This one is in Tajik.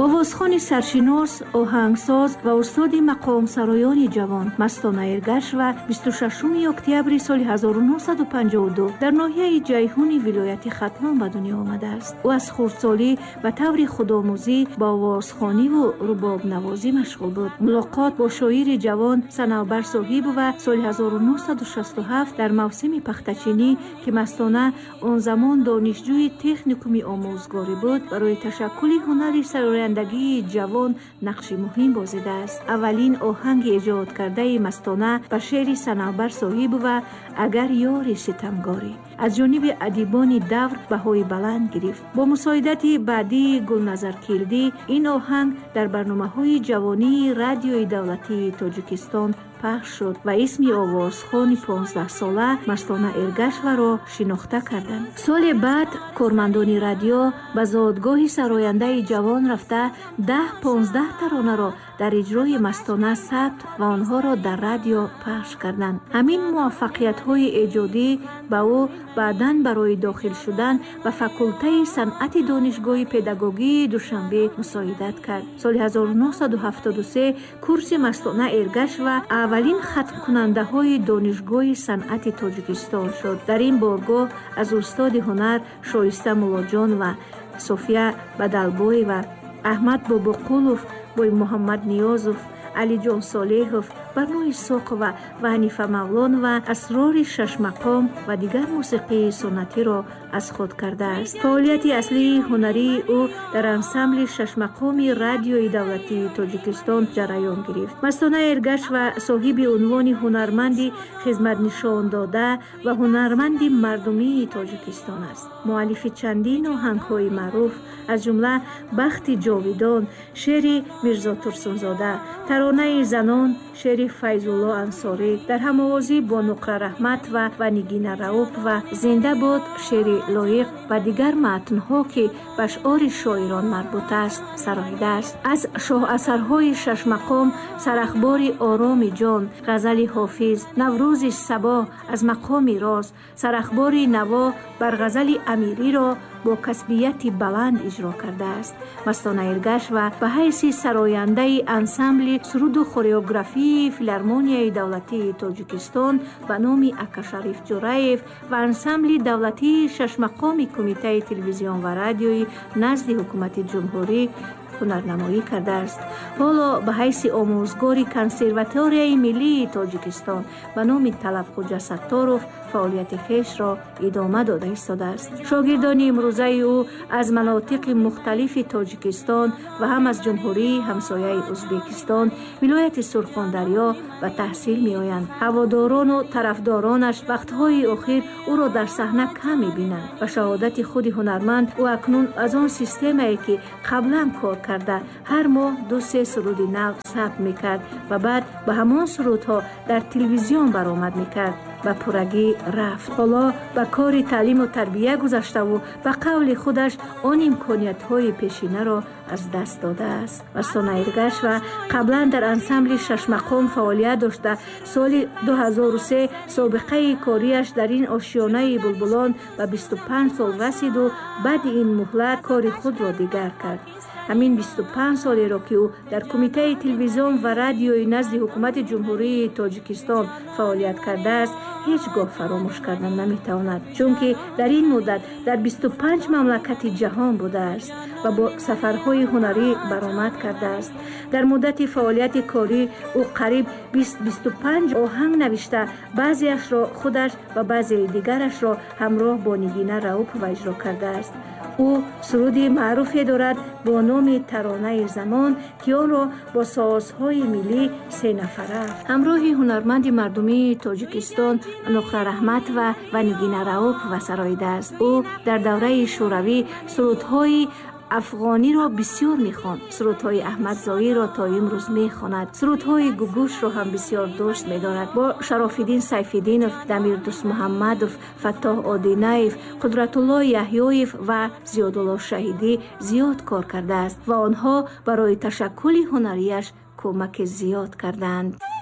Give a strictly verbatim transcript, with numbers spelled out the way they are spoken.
овозхони саршинос, оҳангсоз ва устоди мақомсароёни ҷавон Мастона Эргашева бисту шашуми октябри соли ҳазору нуҳсаду панҷоҳу ду дар ноҳияи Ҷайҳуни вилояти Хатлон ба дунё омадааст. ӯ аз хурдсолӣ ба таври худомӯзӣ ба овозхониву рубобнавозӣ машғул буд. мулоқот бо шоири ҷавон Санавбар Соҳибова соли ҳазору нуҳсаду шасту ҳафт дар мавсими пахтачинӣ ки Мастона он замон донишҷӯи техникуми омӯзгорӣ буд, барои ташаккули ҳунари сарояндагии ҷавон нақши муҳим бозидааст. аввалин оҳанги эҷодкардаи Мастона ба шеъри Санавбар Соҳибова «Агар ёри ситамгорӣ» аз ҷониби адибони давр баҳои баланд гирифт. бо мусоидати баъдии Гулназаркилдӣ ин оҳанг дар барномаҳои ҷавонии радиои давлатии Тоҷикистон пахш шуд ва исми овозхони понздаҳсола Мастона Эргашеваро шинохта карданд. соли баъд кормандони радио ба зодгоҳи сарояндаи ҷавон рафта даҳ понздаҳ таронаро дар иҷрои Мастона сабт ва онҳоро дар радио пахш карданд. ҳамин муваффақиятҳои эҷодӣ ба ӯ баъдан барои дохил шудан ба факултаи санъати донишгоҳи педагогии Душанбе мусоидат кард. соли ҳазору нуҳсаду ҳафтоду се курси Мастона Эргашева аввалин хатмкунандаҳои донишгоҳи санъати Тоҷикистон шуд. дар ин боргоҳ аз устоди ҳунар Шоиста Муллоҷон ва София Бадалбоева, Аҳмад Бобоқулов, бой Муҳаммад Ниёзов, Алиҷон Солеҳов, Барнои Соқова ва Ҳанифа Мавлонова асрори шашмақом ва дигар мусиқии суннатиро аз худ кардааст. фаъолияти аслии ҳунарии ӯ дар ансамбли шашмақоми радиои давлатии Тоҷикистон ҷараён гирифт. Мастона Эргашева соҳиби унвони ҳунарманди хизматнишондода ва ҳунарманди мардумии Тоҷикистон аст. муаллифи чандин оҳангҳои маъруф, аз ҷумла «Бахти ҷовидон», шеъри Мирзо Турсунзода, «Таронаи занон», шеъри Файзулло Ансорӣ, дар ҳамовозӣ бо Нуқра Раҳмат ва ва Нигина Раупова, «Зинда бод», шеъри Лоиқ ва дигар матнҳо ки ба ашъори шоирон марбут аст, сароидааст. аз шоҳасарҳои шашмақом «Сарахбори ороми ҷон», ғазали Ҳофиз, «Наврӯзи сабо» аз мақоми роз, «Сарахбори наво» бар ғазали Амириро бо касбияти баланд иҷро кардааст. Мастона Эргашева ба ҳайси сарояндаи ансамбли суруду хореографии филармонияи давлатии Тоҷикистон ба номи Ака Шариф Ҷураев ва ансамбли давлатии шашмақоми Кумитаи телевизион ва радиои назди ҳукумати ҷумҳурӣ ҳунарнамоӣ кардааст. ҳоло ба ҳайси омӯзгори Консерваторияи Миллии Тоҷикистон ба номи Талабхоҷа Сатторов фаъолияти хешро идома дода истодааст. шогирдони имрӯзаи ӯ аз манотиқи мухталифи Тоҷикистон ва ҳам аз ҷумҳурии ҳамсояи Ӯзбекистон, вилояти Сурхондарё ба таҳсил меоянд. ҳаводорону тарафдоронаш вақтҳои охир ӯро дар саҳна кам мебинанд. ба шаҳодати худи ҳунарманд, ӯ акнун аз он системае ки қаблан кор карда ҳар моҳ ду се суруди нав сабт мекард ва баъд ба ҳамон сурудҳо дар телевизион баромад мекард, ба пуррагӣ рафт. ҳоло ба кори таълиму тарбия гузаштаву ба қавли худаш он имкониятҳои пешинаро аз даст додааст. Мастона Эргашева қаблан дар ансамбли шашмақом фаъолият дошта, соли ду ҳазору се собиқаи кориаш дар ин ошиёнаи булбулон ба бисту панҷ сол расиду баъди ин муҳлат кори худро дигар кард. ҳамин бисту панҷ солеро ки ӯ дар Кумитаи телевизион ва радиои назди ҳукумати ҷумҳурии Тоҷикистон фаъолият кардааст, ҳеҷ гоҳ фаромӯш карда наметавонад, чунки дар ин муддат дар бисту панҷ мамлакати ҷаҳон будааст ва бо сафарҳои ҳунарӣ баромад кардааст. дар муддати фаъолияти корӣ ӯ қариб бист бисту панҷ оҳанг навишта, баъзеашро худаш ва баъзеи дигарашро ҳамроҳ бо Нигина Раупова иҷро кардааст. ӯ суруди маъруфе дорад бо номи «Таронаи замон» ки онро бо созҳои миллӣ сенафара ҳамроҳи ҳунарманди мардумии Тоҷикистон Нуқра Раҳмат ва ва Нигина Раупова сароидааст. ӯ дар давраи шӯравӣ сурудҳои афғониро бисёр мехонд, сурудҳои Аҳмадзоиро то имрӯз мехонад, сурудҳои Гугушро ҳам бисёр дӯст медорад. бо Шарофиддин Сайфиддинов, Дамир Дӯстмуҳаммадов, Фаттоҳ Одинаев, Қудратулло Яҳьёев ва Зиёдулло Шаҳидӣ зиёд кор кардааст ва онҳо барои ташаккули ҳунарияш кӯмаки зиёд карданд.